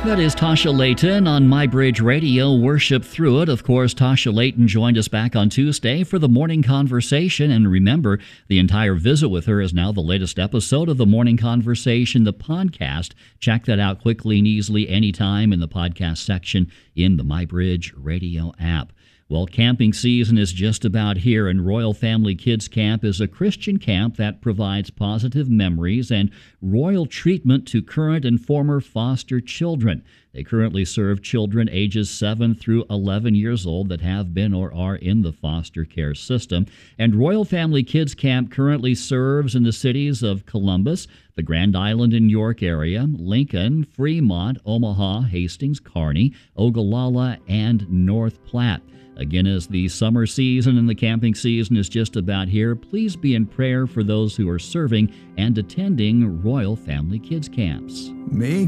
That is Tasha Layton on My Bridge Radio, Worship Through It. Of course, Tasha Layton joined us back on Tuesday for the Morning Conversation. And remember, the entire visit with her is now the latest episode of the Morning Conversation, the podcast. Check that out quickly and easily anytime in the podcast section in the My Bridge Radio app. Well, camping season is just about here, and Royal Family Kids Camp is a Christian camp that provides positive memories and royal treatment to current and former foster children. They currently serve children ages 7 through 11 years old that have been or are in the foster care system. And Royal Family Kids Camp currently serves in the cities of Columbus, the Grand Island and York area, Lincoln, Fremont, Omaha, Hastings, Kearney, Ogallala, and North Platte. Again, as the summer season and the camping season is just about here, please be in prayer for those who are serving and attending Royal Family Kids Camps.